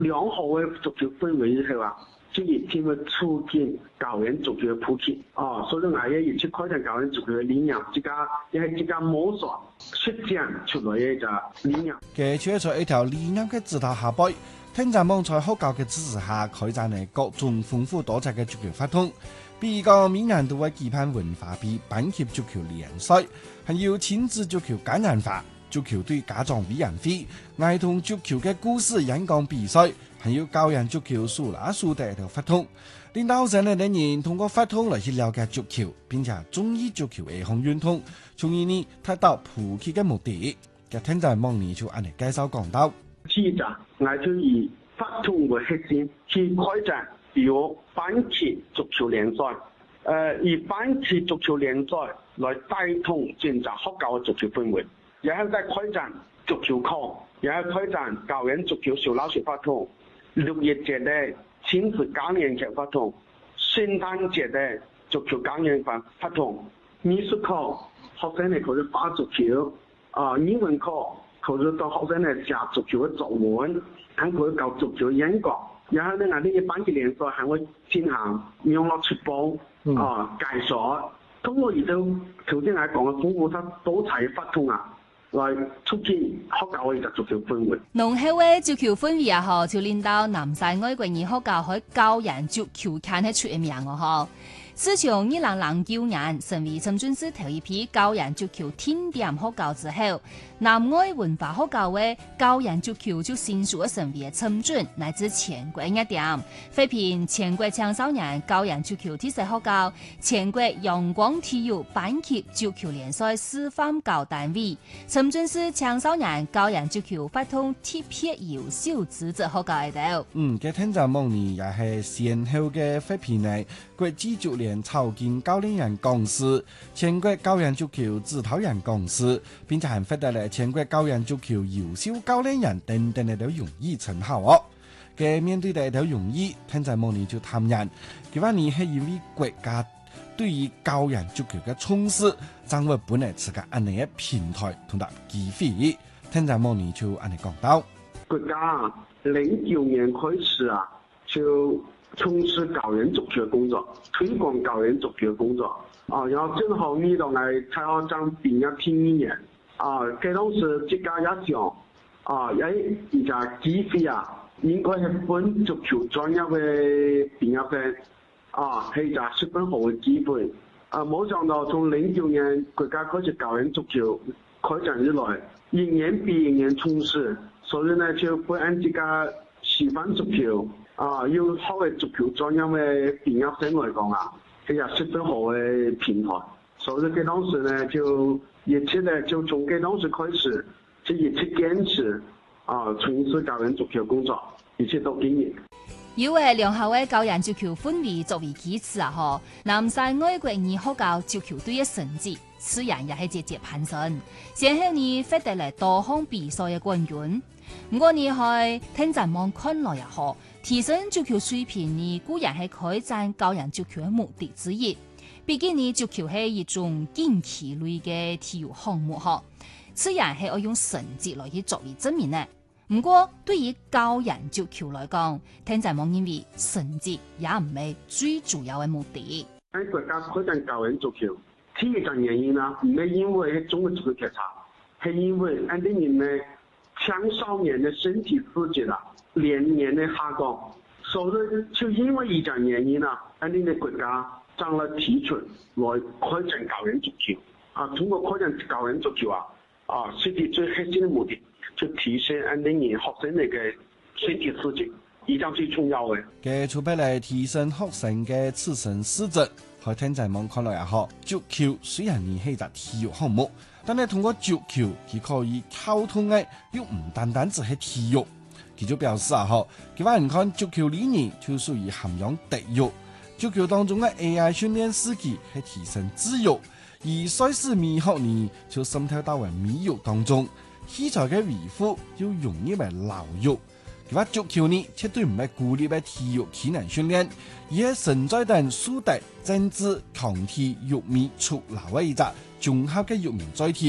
良好嘅足球氛圍之後啊，職業添嘅促進校園足球嘅普及啊，所以我也要去開展校園足球嘅理念，這個摸索實踐出來嘅一個理念。 嘅就係在一條理念嘅指導下背，聽在網在學校嘅支持下，開展嚟各種豐富多彩嘅足球活動，比如講每年都會舉辦文化比班級足球聯賽，還有親子足球感染法、足球對家長委員會、兒童足球嘅故事演講比賽，還有教人足球數啦數的一條活動。領導人呢等人通過活動來去了解足球，並且中意足球嘅一項運動，從而呢達到普及嘅目的。嘅聽在網呢就按嚟介紹講到， 其實我就以活動為核心去開展，比如班級足球聯賽，以班級足球聯賽來帶動整個學校嘅足球氛圍，然後再開展足球課，然後開展校園足球小老師活動，6月節的親子教練嘅活動，聖誕節的足球教練活動，美術課學生哋可以打足球，英文課可以到學生哋寫足球嘅作文，還可以搞足球演講，然後呢我哋嘅班級聯賽還會進行網絡直播，解說，通過而到頭先我講嘅豐富多彩活動啊，來促進學校嘅足球氛圍。 濃厚嘅足球氛圍也好，就令到南西外國語學校可以教人足球看得出嘅名哦嗬。自從2009年成為深圳市頭一批教人足球天點學校之後，南外文化學校嘅教人足球就迅速嘅成為深圳乃至全國一點，分別全國青少年教人足球體適學校、全國陽光體育班級足球聯賽示範教單位、深圳市青少年教人足球活動特別優秀資質學校喺度。 嘅聽在網呢也係先後嘅分別呢，國際足聯草根教練員講師、全國教人足球指導員講師，並且還獲得了全國教人足球優秀教練員等等嘅都榮譽稱號哦。嘅面對嘅一條榮譽，聽在網呢就談人，佢話你係因為國家對於教人足球嘅重視，掌握本來自個安尼嘅平台同埋機會，聽在網呢就安尼講到。 國家09年開始啊，就從事教人足球工作，推廣教人足球工作然後正好遇到我蔡校長畢業1年佢當時這家一想一個機會應該係本足球專業嘅畢業生係一個十分好嘅機會冇想到從09年國家開始教人足球開展以來，一年比一年充實，所以呢就會按這個喜歡足球要好嘅足球專業嘅畢業生來講係一個十分好嘅平台，所以佢當時呢就一切呢就從佢當時開始就一直堅持從事教人足球工作，一切都經營。 有嘅良好嘅教人足球氛圍作為基礎南西外國語學校足球隊嘅成績自然也係節節攀升，先後呢獲得嚟多項比賽嘅冠軍。不過呢係聽在網看來也好，提升足球水平呢固然係開展教人足球嘅目的之一。畢竟呢足球係一種競技類嘅體育項目自然係要用成績來去作為證明呢。不過對於教人足球來講，聽在網認為成績也唔係最主要嘅目的。 喺國家開展教人足球，第一個原因唔係因為中國足球劇差，係因為啲人嘅青少年嘅身體素質年年嘅下降，所以就因為一個原因啲嘅國家將來提出來開展教人足球通過開展教人足球設定最核心嘅目的，就提升啲人學生哋嘅身體素質，依家最重要嘅。 嘅除咗嚟提升學生嘅自身素質，喺聽在網看來也好，足球雖然你係一個體育項目，但係通過足球佢可以溝通嘅，又唔單單只係體育。佢就表示佢話人看足球理念就屬於涵養德育，足球當中嘅 AI 訓練司機係提升智育，而賽事美學呢就滲透到為美育當中，器材嘅維護要容易為勞育。佢話足球呢絕對唔係鼓勵嘅體育體能訓練，而係承載等蘇德、政治、抗體、育美、促勞嘅一個綜合嘅育民載體。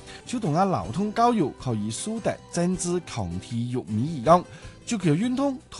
就同流通教育可以輸得政治抗體玉米一樣，足球運動